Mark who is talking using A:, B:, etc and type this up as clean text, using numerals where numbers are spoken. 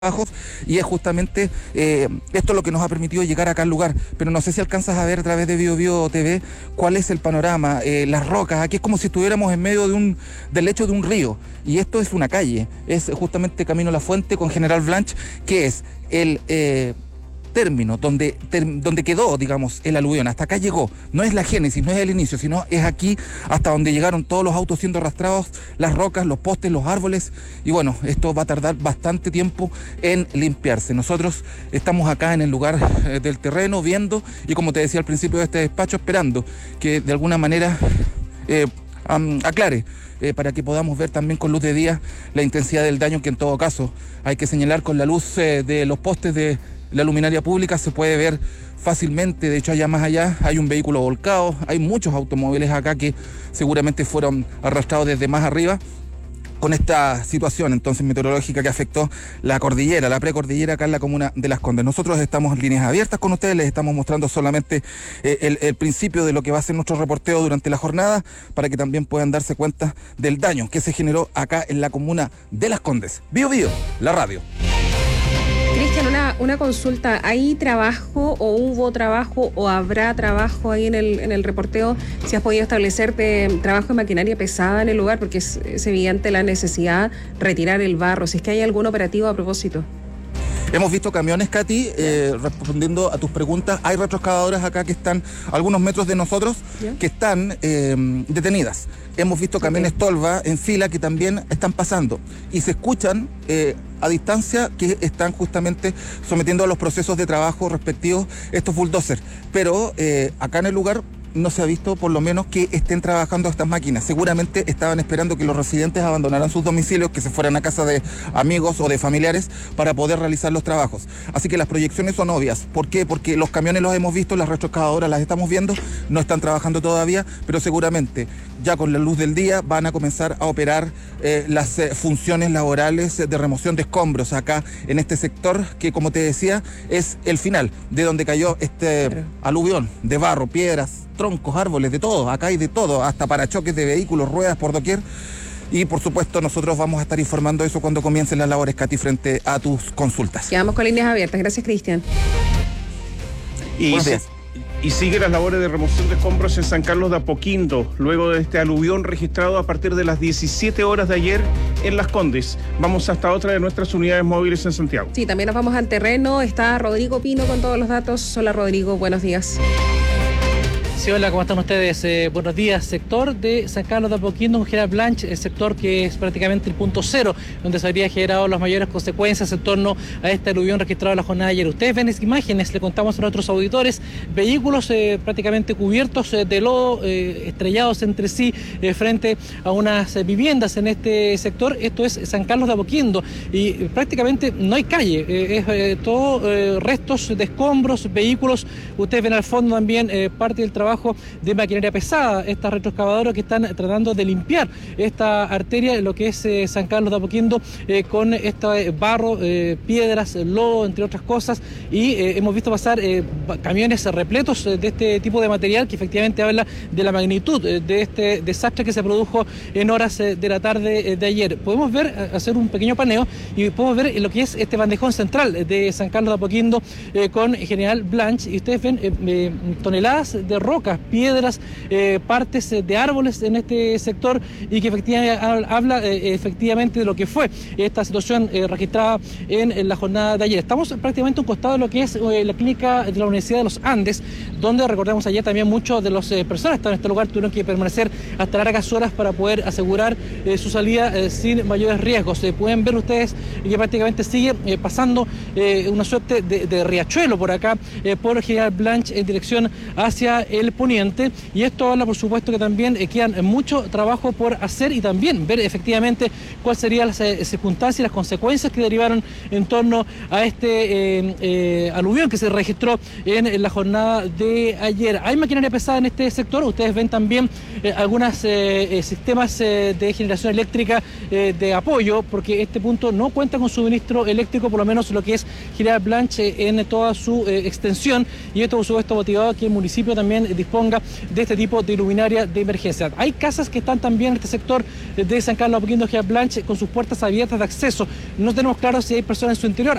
A: trabajos, y es justamente esto lo que nos ha permitido llegar acá al lugar. Pero no sé si alcanzas a ver a través de BioBio TV cuál es el panorama, las rocas. Aquí es como si estuviéramos en medio del lecho de un río, y esto es una calle, es justamente Camino La Fuente con General Blanch, que es el término donde quedó, digamos, el aluvión. Hasta acá llegó, no es la génesis, no es el inicio, sino es aquí hasta donde llegaron todos los autos siendo arrastrados, las rocas, los postes, los árboles, y bueno, esto va a tardar bastante tiempo en limpiarse. Nosotros estamos acá en el lugar del terreno viendo, y como te decía al principio de este despacho, esperando que de alguna manera aclare, para que podamos ver también con luz de día la intensidad del daño, que en todo caso hay que señalar con la luz de los postes de la luminaria pública se puede ver fácilmente. De hecho, allá más allá hay un vehículo volcado, hay muchos automóviles acá que seguramente fueron arrastrados desde más arriba con esta situación entonces meteorológica que afectó la cordillera, la precordillera acá en la comuna de Las Condes. Nosotros estamos en líneas abiertas con ustedes, les estamos mostrando solamente el principio de lo que va a ser nuestro reporteo durante la jornada, para que también puedan darse cuenta del daño que se generó acá en la comuna de Las Condes. BioBio, la radio.
B: Cristian, una consulta. ¿Hay trabajo o hubo trabajo o habrá trabajo ahí en el reporteo? ¿Si has podido establecer trabajo de maquinaria pesada en el lugar? Porque es evidente la necesidad de retirar el barro. Si es que hay algún operativo a propósito.
A: Hemos visto camiones, Katy, respondiendo a tus preguntas. Hay retroexcavadoras acá que están a algunos metros de nosotros, que están detenidas. Hemos visto camiones tolva en fila que también están pasando. Y se escuchan a distancia que están justamente sometiendo a los procesos de trabajo respectivos estos bulldozers. Pero acá en el lugar no se ha visto por lo menos que estén trabajando estas máquinas. Seguramente estaban esperando que los residentes abandonaran sus domicilios, que se fueran a casa de amigos o de familiares para poder realizar los trabajos. Así que las proyecciones son obvias. ¿Por qué? Porque los camiones los hemos visto, las retroexcavadoras las estamos viendo, no están trabajando todavía, pero seguramente ya con la luz del día van a comenzar a operar las funciones laborales de remoción de escombros acá en este sector, que como te decía es el final de donde cayó este aluvión de barro, piedras, troncos, árboles, de todo. Acá hay de todo, hasta parachoques de vehículos, ruedas por doquier. Y por supuesto nosotros vamos a estar informando eso cuando comiencen las labores, Katy, frente a tus consultas.
B: Quedamos con líneas abiertas. Gracias, Cristian.
C: Y sigue las labores de remoción de escombros en San Carlos de Apoquindo, luego de este aluvión registrado a partir de las 17 horas de ayer en Las Condes. Vamos hasta otra de nuestras unidades móviles en Santiago.
B: Sí, también nos vamos al terreno. Está Rodrigo Pino con todos los datos. Hola, Rodrigo, buenos días.
D: Sí, hola, ¿cómo están ustedes? Buenos días. Sector de San Carlos de Apoquindo, un General Blanch, el sector que es prácticamente el punto cero, donde se habría generado las mayores consecuencias en torno a este aluvión registrado en la jornada de ayer. Ustedes ven imágenes, le contamos a nuestros auditores, vehículos prácticamente cubiertos de lodo, estrellados entre sí frente a unas viviendas en este sector. Esto es San Carlos de Apoquindo y prácticamente no hay calle, es todo restos de escombros, vehículos. Ustedes ven al fondo también parte del trabajo de maquinaria pesada, estas retroexcavadoras que están tratando de limpiar esta arteria, lo que es San Carlos de Apoquindo, con este barro, piedras, lodo, entre otras cosas, y hemos visto pasar camiones repletos de este tipo de material, que efectivamente habla de la magnitud de este desastre que se produjo en horas de la tarde de ayer. Podemos ver, hacer un pequeño paneo, y podemos ver lo que es este bandejón central de San Carlos de Apoquindo con General Blanch, y ustedes ven toneladas de roca, piedras, partes de árboles en este sector, y que efectivamente habla efectivamente de lo que fue esta situación registrada en la jornada de ayer. Estamos prácticamente a un costado de lo que es la clínica de la Universidad de los Andes, donde recordemos ayer también muchos de las personas que están en este lugar tuvieron que permanecer hasta largas horas para poder asegurar su salida sin mayores riesgos. Pueden ver ustedes que prácticamente sigue pasando una suerte de riachuelo por acá, por General Blanch en dirección hacia el poniente, y esto habla por supuesto que también quedan mucho trabajo por hacer, y también ver efectivamente cuáles serían las circunstancias y las consecuencias que derivaron en torno a este aluvión que se registró en la jornada de ayer. Hay maquinaria pesada en este sector. Ustedes ven también algunos sistemas de generación eléctrica de apoyo, porque este punto no cuenta con suministro eléctrico, por lo menos lo que es General Blanch en toda su extensión, y esto por supuesto motivado que el municipio también disponga de este tipo de luminaria de emergencia. Hay casas que están también en este sector de San Carlos de Apoquindo, General Blanch, con sus puertas abiertas de acceso. No tenemos claro si hay personas en su interior.